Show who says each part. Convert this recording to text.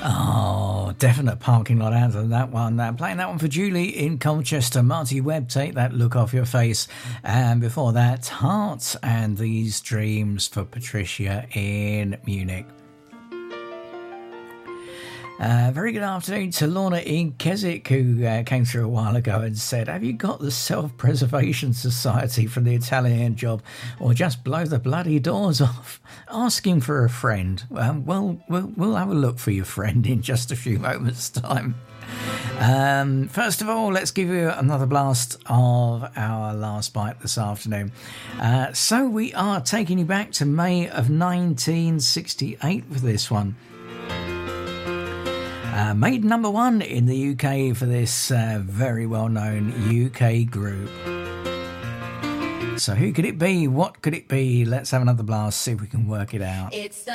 Speaker 1: Oh, definite parking lot anthem, that one. Playing that one for Julie in Colchester. Marty Webb, Take That Look Off Your Face. And before that, Hearts and These Dreams for Patricia in Munich. Very good afternoon to Lorna in Keswick, who came through a while ago and said, have you got the Self-Preservation Society from the Italian Job, or just blow the bloody doors off? Asking for a friend. We'll have a look for your friend in just a few moments' time. First of all, let's give you another blast of our last bite this afternoon. So we are taking you back to May of 1968 with this one. Made number one in the UK for this very well-known UK group. So who could it be? What could it be? Let's have another blast, see if we can work it out.